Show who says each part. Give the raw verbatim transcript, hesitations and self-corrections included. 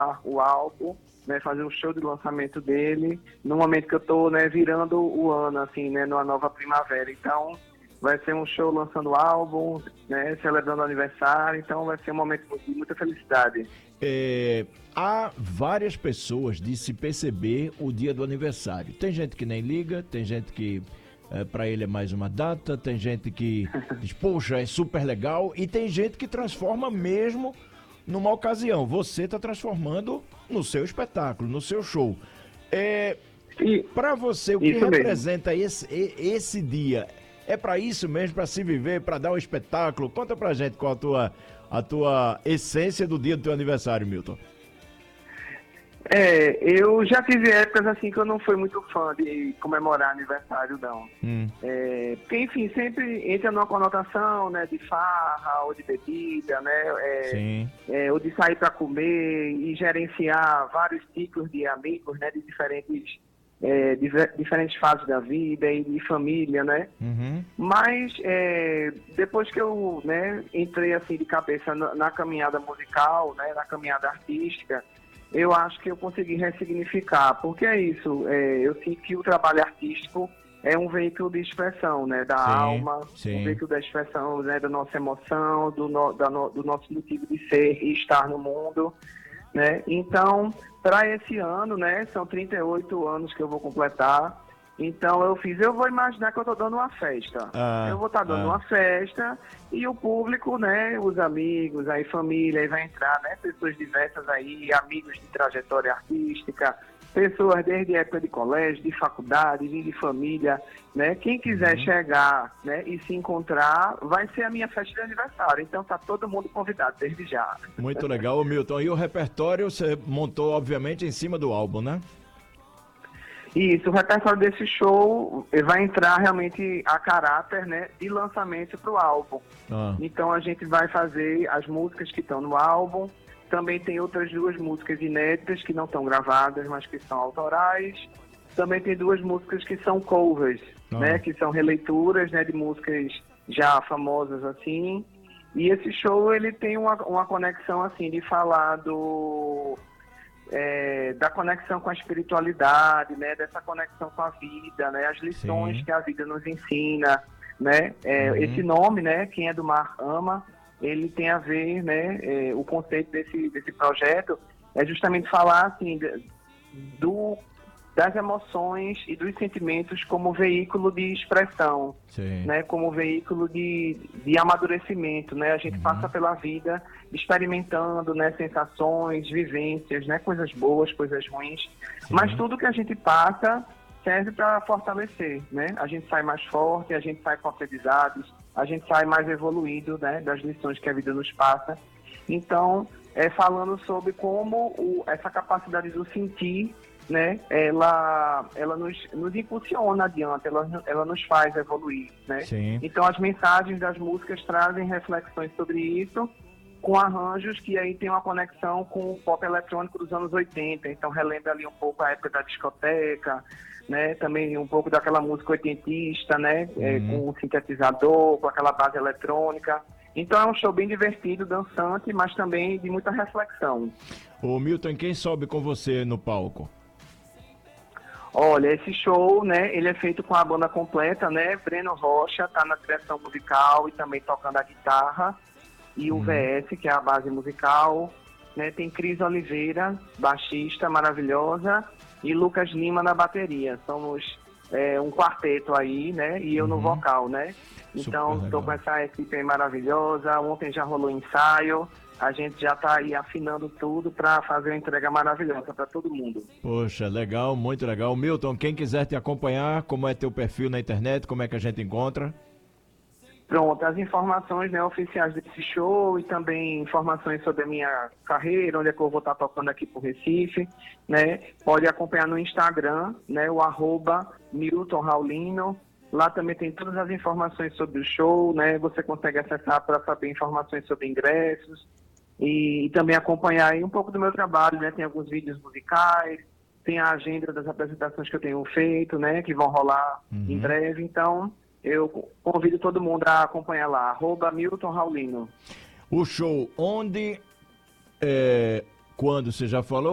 Speaker 1: o álbum, né, fazer um show de lançamento dele, no momento que eu estou, né, virando o ano, assim, né, numa nova primavera. Então, vai ser um show lançando o álbum, né, celebrando o aniversário, então vai ser um momento de muita felicidade.
Speaker 2: É, há várias pessoas de se perceber o dia do aniversário. Tem gente que nem liga, tem gente que é, para ele é mais uma data, tem gente que diz, poxa, é super legal, e tem gente que transforma mesmo numa ocasião. Você está transformando no seu espetáculo, no seu show. É,
Speaker 1: E,
Speaker 2: para você, o que
Speaker 1: isso mesmo.
Speaker 2: representa esse, esse dia? É para isso mesmo, para se viver, para dar um espetáculo? Conta pra gente qual a tua, a tua essência do dia do teu aniversário, Milton.
Speaker 1: É, eu já tive épocas assim que eu não fui muito fã de comemorar aniversário, não.
Speaker 2: Hum.
Speaker 1: É, porque, enfim, sempre entra numa conotação, né, de farra ou de bebida, né, é,
Speaker 2: Sim.
Speaker 1: é, ou de sair para comer e gerenciar vários ciclos de amigos, né, de diferentes, é, diver- diferentes fases da vida e de família, né.
Speaker 2: Uhum.
Speaker 1: Mas é, depois que eu, né, entrei assim de cabeça na, na caminhada musical, né, na caminhada artística, eu acho que eu consegui ressignificar, porque é isso, é, eu sinto que o trabalho artístico é um veículo de expressão, né, da
Speaker 2: Sim,
Speaker 1: alma, um
Speaker 2: sim.
Speaker 1: veículo da expressão, né, da nossa emoção, do, no, da no, do nosso motivo de ser e estar no mundo, né. Então, para esse ano, né, são trinta e oito anos que eu vou completar. Então eu fiz, eu vou imaginar que eu estou dando uma festa.
Speaker 2: Ah,
Speaker 1: Eu vou estar dando
Speaker 2: ah.
Speaker 1: uma festa e o público, né, os amigos, aí família, aí vai entrar, né, pessoas diversas aí, amigos de trajetória artística, pessoas desde época de colégio, de faculdade, de família, né, quem quiser
Speaker 2: Uhum.
Speaker 1: chegar, né, e se encontrar, vai ser a minha festa de aniversário. Então tá todo mundo convidado desde já.
Speaker 2: Muito legal, ô Milton. E o repertório você montou, obviamente, em cima do álbum, né?
Speaker 1: Isso, o repertório desse show vai entrar realmente a caráter, né, de lançamento para o álbum.
Speaker 2: Ah.
Speaker 1: Então a gente vai fazer as músicas que estão no álbum, também tem outras duas músicas inéditas que não estão gravadas, mas que são autorais. Também tem duas músicas que são covers,
Speaker 2: Ah.
Speaker 1: né, que são releituras, né, de músicas já famosas assim. E esse show ele tem uma, uma conexão assim de falar do É, da conexão com a espiritualidade, né, dessa conexão com a vida, né, as lições
Speaker 2: Sim.
Speaker 1: que a vida nos ensina, né, é,
Speaker 2: Uhum.
Speaker 1: esse nome, né, Quem é do Mar Ama, ele tem a ver, né, é, o conceito desse, desse projeto é justamente falar, assim, de- do, das emoções e dos sentimentos como veículo de expressão,
Speaker 2: Sim.
Speaker 1: né, como veículo de, de amadurecimento, né, a gente
Speaker 2: Uhum.
Speaker 1: passa pela vida experimentando, né, sensações, vivências, né, coisas boas, coisas ruins,
Speaker 2: Sim.
Speaker 1: mas tudo que a gente passa serve para fortalecer, né, a gente sai mais forte, a gente sai com aprendizados, a gente sai mais evoluído, né, das lições que a vida nos passa. Então, é falando sobre como o, essa capacidade do sentir, né, ela, ela nos, nos impulsiona adiante, ela, ela nos faz evoluir, né.
Speaker 2: Sim.
Speaker 1: Então as mensagens das músicas trazem reflexões sobre isso, com arranjos que aí tem uma conexão com o pop eletrônico dos anos oitenta, então relembra ali um pouco a época da discoteca, né, também um pouco daquela música oitentista, né, é,
Speaker 2: Uhum.
Speaker 1: com o sintetizador, com aquela base eletrônica. Então é um show bem divertido, dançante, mas também de muita reflexão.
Speaker 2: Ô Milton, quem sobe com você no palco?
Speaker 1: Olha, esse show, né, ele é feito com a banda completa, né, Breno Rocha tá na direção musical e também tocando a guitarra, e o
Speaker 2: Uhum.
Speaker 1: V S, que é a base musical, né, tem Cris Oliveira, baixista maravilhosa, e Lucas Lima na bateria. Somos é, um quarteto aí, né, e eu no
Speaker 2: Uhum.
Speaker 1: vocal, né. Então,
Speaker 2: Super
Speaker 1: estou
Speaker 2: legal.
Speaker 1: com essa equipe aí maravilhosa, ontem já rolou ensaio, a gente já está aí afinando tudo para fazer uma entrega maravilhosa para todo mundo.
Speaker 2: Poxa, legal, muito legal. Milton, quem quiser te acompanhar, como é teu perfil na internet, como é que a gente encontra?
Speaker 1: Pronto, as informações, né, oficiais desse show e também informações sobre a minha carreira, onde é que eu vou estar tocando aqui por Recife, né, pode acompanhar no Instagram, né, o arroba Milton Raulino. Lá também tem todas as informações sobre o show, né, você consegue acessar para saber informações sobre ingressos e, e também acompanhar aí um pouco do meu trabalho, né, tem alguns vídeos musicais, tem a agenda das apresentações que eu tenho feito, né, que vão rolar
Speaker 2: Uhum.
Speaker 1: em breve, então eu convido todo mundo a acompanhar lá, arroba Milton Raulino.
Speaker 2: O show, onde, é, quando você já falou.